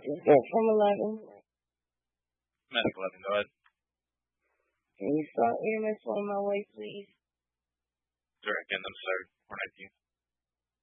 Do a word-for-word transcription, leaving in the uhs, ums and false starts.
Start from eleven. Medic eleven, go ahead. Can you start E M S on my way, please? Sorry, again, I'm sorry. We're not you.